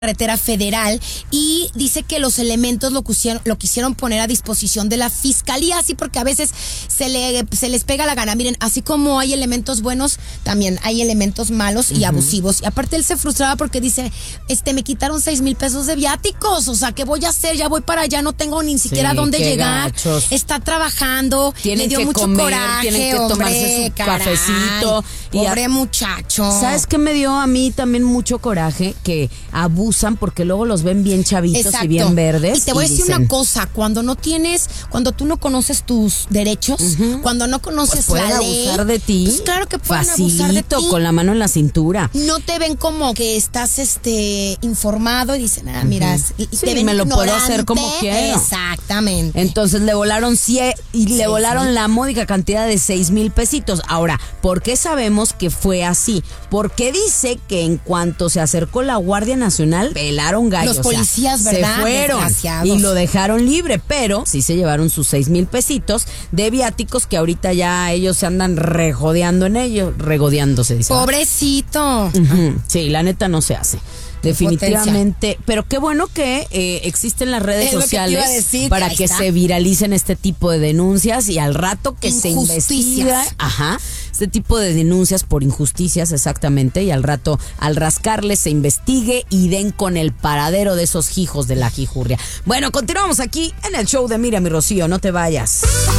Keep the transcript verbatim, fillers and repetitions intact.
carretera federal y dice que los elementos lo quisieron, lo quisieron poner a disposición de la fiscalía, así porque a veces se, le, se les pega la gana. Miren, así como hay elementos buenos, también hay elementos malos y uh-huh. abusivos. Y aparte él se frustraba porque dice, este, me quitaron seis mil pesos de viáticos, o sea, ¿qué voy a hacer? Ya voy para allá, no tengo ni siquiera sí, dónde llegar. Gachos. Está trabajando, tienen le dio que mucho comer, coraje, tienen que hombre, tomarse su caray, cafecito. Pobre y a, muchacho. ¿Sabes qué me dio a mí también mucho coraje? Que abusan porque luego los ven bien chavitos Exacto. y bien verdes. Y te voy y a decir dicen, una cosa, cuando no tienes, cuando tú no conoces tus derechos, uh-huh. cuando no conoces pues la ley, abusar de ti. Pues claro que pueden facilito, abusar de ti. Con la mano en la cintura. No te ven como que estás este informado y dicen, ah, mira, uh-huh. y sí, te ven me lo ignorante. puedo hacer como quiero. Exactamente. Entonces le volaron cien y le sí, volaron sí. la módica cantidad de seis mil pesitos. Ahora, ¿por qué sabemos que fue así? Porque dice que en cuanto se acercó la Guardia Nacional, pelaron gallos. Los policías, o sea, ¿verdad? Se fueron y lo dejaron libre, pero sí se llevaron sus seis mil pesitos de viáticos que ahorita ya ellos se andan regodeando en ellos, regodeándose, dice. Pobrecito. Uh-huh. Sí, la neta no se hace. Definitivamente, potencia. Pero qué bueno que eh, existen las redes es sociales decir, para que está. se viralicen este tipo de denuncias y al rato que se investiga, ajá, este tipo de denuncias por injusticias, exactamente, y al rato al rascarles se investigue y den con el paradero de esos hijos de la jijurria. Bueno, continuamos aquí en el show de Miriam y Rocío, no te vayas.